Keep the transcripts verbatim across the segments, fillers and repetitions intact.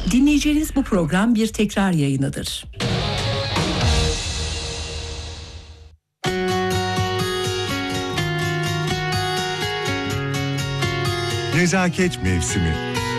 Dinleyeceğiniz bu program bir tekrar yayınıdır. Nezaket Mevsimi.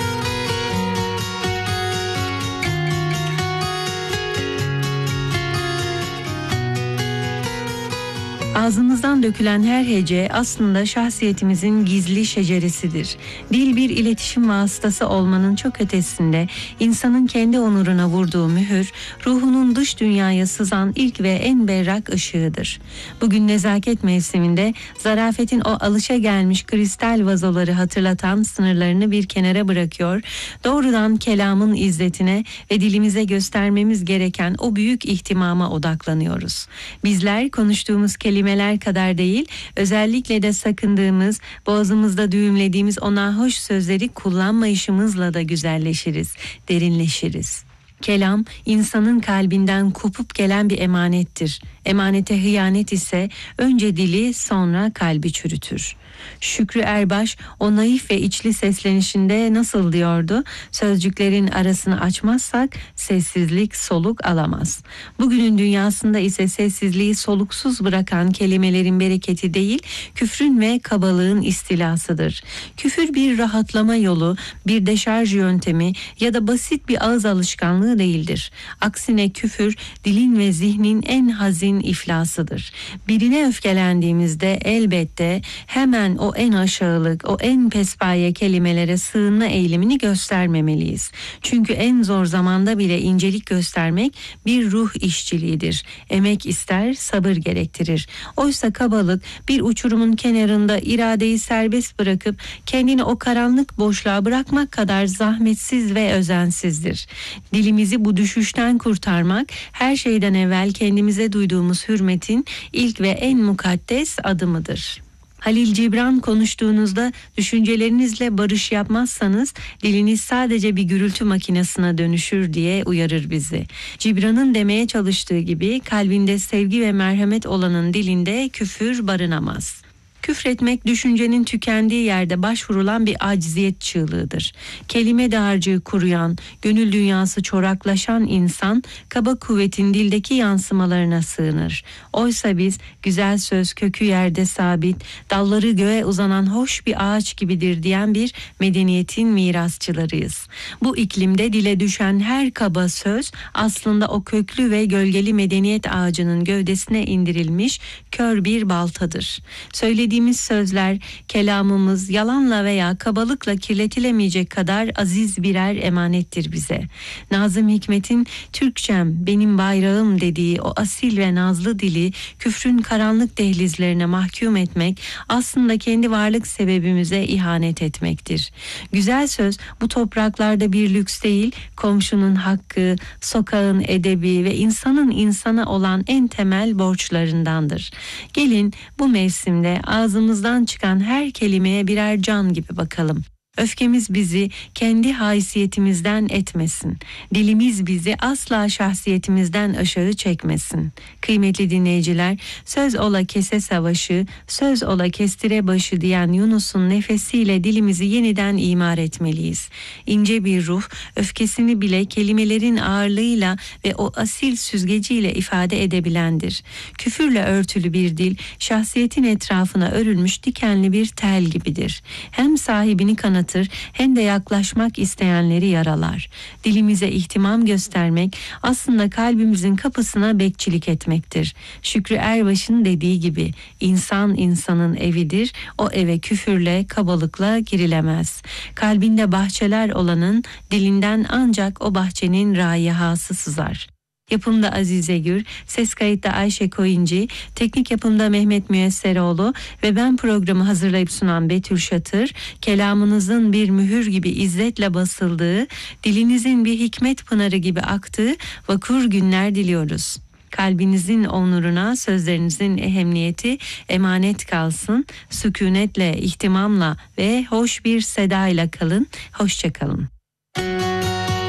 Ağzımızdan dökülen her hece aslında şahsiyetimizin gizli şeceresidir. Dil bir iletişim vasıtası olmanın çok ötesinde insanın kendi onuruna vurduğu mühür, ruhunun dış dünyaya sızan ilk ve en berrak ışığıdır. Bugün nezaket mevsiminde zarafetin o alışagelmiş kristal vazoları hatırlatan sınırlarını bir kenara bırakıyor, doğrudan kelamın izzetine ve dilimize göstermemiz gereken o büyük ihtimama odaklanıyoruz. Bizler konuştuğumuz kelimeler kadar değil, özellikle de sakındığımız, boğazımızda düğümlediğimiz o nahoş sözleri kullanmayışımızla da güzelleşiriz, derinleşiriz. Kelam, insanın kalbinden kopup gelen bir emanettir. Emanete hıyanet ise önce dili sonra kalbi çürütür. Şükrü Erbaş o naif ve içli seslenişinde nasıl diyordu? Sözcüklerin arasını açmazsak sessizlik soluk alamaz. Bugünün dünyasında ise sessizliği soluksuz bırakan kelimelerin bereketi değil, küfrün ve kabalığın istilasıdır. Küfür bir rahatlama yolu, bir deşarj yöntemi ya da basit bir ağız alışkanlığı değildir. Aksine küfür dilin ve zihnin en hazin iflasıdır. Birine öfkelendiğimizde elbette hemen o en aşağılık, o en pespaye kelimelere sığınma eğilimini göstermemeliyiz. Çünkü en zor zamanda bile incelik göstermek bir ruh işçiliğidir. Emek ister, sabır gerektirir. Oysa kabalık bir uçurumun kenarında iradeyi serbest bırakıp kendini o karanlık boşluğa bırakmak kadar zahmetsiz ve özensizdir. Dilimizi bu düşüşten kurtarmak her şeyden evvel kendimize duyduğumuz hürmetin ilk ve en mukaddes adımıdır. Halil Cibran konuştuğunuzda düşüncelerinizle barış yapmazsanız diliniz sadece bir gürültü makinesine dönüşür diye uyarır bizi. Cibran'ın demeye çalıştığı gibi kalbinde sevgi ve merhamet olanın dilinde küfür barınamaz. Küfretmek düşüncenin tükendiği yerde başvurulan bir acziyet çığlığıdır. Kelime dağarcığı kuruyan, gönül dünyası çoraklaşan insan kaba kuvvetin dildeki yansımalarına sığınır. Oysa biz güzel söz kökü yerde sabit, dalları göğe uzanan hoş bir ağaç gibidir diyen bir medeniyetin mirasçılarıyız. Bu iklimde dile düşen her kaba söz aslında o köklü ve gölgeli medeniyet ağacının gövdesine indirilmiş kör bir baltadır. Söylediğimiz sözler, kelamımız yalanla veya kabalıkla kirletilemeyecek kadar aziz birer emanettir bize. Nazım Hikmet'in Türkçem benim bayrağım dediği o asil ve nazlı dili küfrün karanlık dehlizlerine mahkum etmek aslında kendi varlık sebebimize ihanet etmektir. Güzel söz bu topraklarda bir lüks değil, komşunun hakkı, sokağın edebi ve insanın insana olan en temel borçlarındandır. Gelin bu mevsimde ağzımızdan çıkan her kelimeye birer can gibi bakalım. Öfkemiz bizi kendi haysiyetimizden etmesin. Dilimiz bizi asla şahsiyetimizden aşağı çekmesin. Kıymetli dinleyiciler, söz ola kese savaşı, söz ola kestire başı diyen Yunus'un nefesiyle dilimizi yeniden imar etmeliyiz. İnce bir ruh, öfkesini bile kelimelerin ağırlığıyla ve o asil süzgeciyle ifade edebilendir. Küfürle örtülü bir dil, şahsiyetin etrafına örülmüş dikenli bir tel gibidir. Hem sahibini kanatır, hem de yaklaşmak isteyenleri yaralar. Dilimize ihtimam göstermek aslında kalbimizin kapısına bekçilik etmektir. Şükrü Erbaş'ın dediği gibi insan insanın evidir, o eve küfürle, kabalıkla girilemez. Kalbinde bahçeler olanın dilinden ancak o bahçenin raihası sızar. Yapımda Azize Gür, ses kayıtta Ayşe Koyuncu, teknik yapımda Mehmet Müyesseroğlu ve ben programı hazırlayıp sunan Betül Şatır, kelamınızın bir mühür gibi izzetle basıldığı, dilinizin bir hikmet pınarı gibi aktığı vakur günler diliyoruz. Kalbinizin onuruna sözlerinizin ehemmiyeti emanet kalsın, sükunetle, ihtimamla ve hoş bir sedayla kalın, hoşça kalın.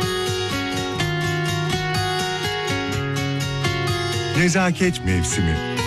Nezaket Mevsimi.